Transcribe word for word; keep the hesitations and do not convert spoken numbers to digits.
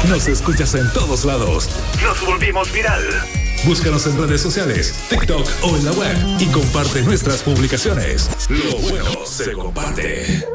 Nos escuchas en todos lados. Nos volvimos viral. Búscanos en redes sociales, TikTok o en la web y comparte nuestras publicaciones. Lo bueno se comparte.